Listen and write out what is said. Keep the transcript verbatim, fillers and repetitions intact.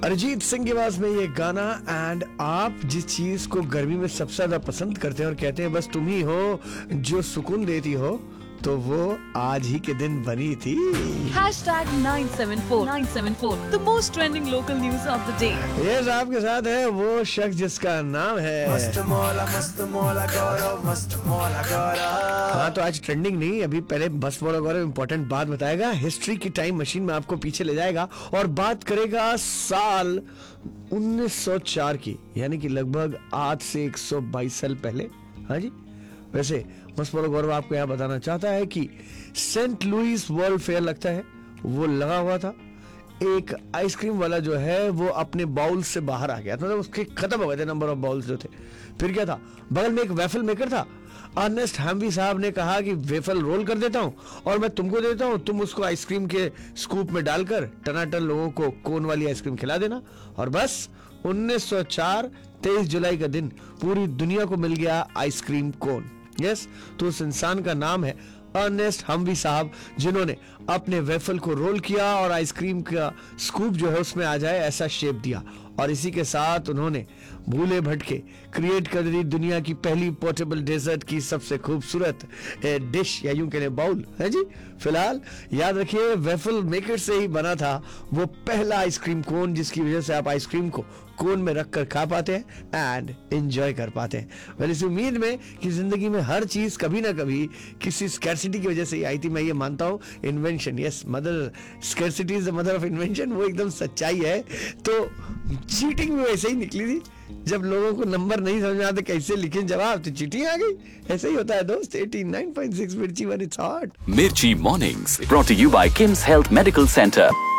अरिजीत सिंह की आवाज में ये गाना। एंड आप जिस चीज को गर्मी में सबसे ज्यादा पसंद करते हैं और कहते हैं बस तुम ही हो जो सुकून देती हो, तो वो आज ही के दिन बनी थी। Hashtag nine seven four nine seven four, the most trending local news of the day. ये आपके साथ है वो शख्स जिसका नाम है मस्त मौला मस्त मौला गौरव मस्त मौला गौरव। हाँ, तो आज ट्रेंडिंग नहीं, अभी पहले बस मौला गौरव इम्पोर्टेंट बात बताएगा। हिस्ट्री की टाइम मशीन में आपको पीछे ले जाएगा और बात करेगा साल उन्नीस सौ चार की, यानी कि लगभग आज से एक सौ बाईस साल पहले। हाँ जी, वैसे मस्त गौरव आपको यहाँ बताना चाहता है कि सेंट लुइस वर्ल्ड फेयर लगता है वो लगा हुआ था। एक आइसक्रीम वाला जो है वो अपने बाउल से बाहर आ गया, मतलब उसके खत्म हो गए थे नंबर ऑफ बाउल्स जो थे। फिर क्या था, बगल में एक वेफल मेकर था। अर्नेस्ट हैम्बी साहब ने कहा कि वेफल रोल कर देता हूं और मैं तुमको देता हूं, तुम उसको आइसक्रीम के स्कूप में डालकर टनाटन लोगों को कोन वाली आइसक्रीम खिला देना। और बस उन्नीस सौ चार तेईस जुलाई का दिन पूरी दुनिया को मिल गया आइसक्रीम कोन। यस, तो उस इंसान का नाम है अर्नेस्ट हम्बी साहब, जिन्होंने अपने वेफल को रोल किया और आइसक्रीम का स्कूप जो है उसमें आ जाए ऐसा शेप दिया। और इसी के साथ उन्होंने भूले भटके क्रिएट कर दी दुनिया की पहली पोर्टेबल डेजर्ट की सबसे खूबसूरत डिश, या यूं कह लें बाउल है जी। फिलहाल याद रखिए वेफल मेकर से ही बना था वो पहला आइसक्रीम कोन, जिसकी वजह से आप आइसक्रीम को कोन में रखकर खा पाते हैं एंड एंजॉय कर पाते हैं। वेल, इस उम्मीद में कि जिंदगी में हर चीज कभी ना कभी किसी स्कैरसिटी की वजह से ही आई थी, मैं ये मानता हूँ। Invention, yes, mother scarcity is the mother of invention, वो एकदम सच्चाई है। तो चीटिंग भी वैसे ही निकली थी, जब लोगों को नंबर नहीं समझ में आते कैसे लिखें जवाब, तो चीटिंग आ गई। ऐसे ही होता है दोस्त। एटी नाइन पॉइंट सिक्स मिर्ची one, it's hot. Mirchi Mornings, brought to you by Kim's Health Medical Center.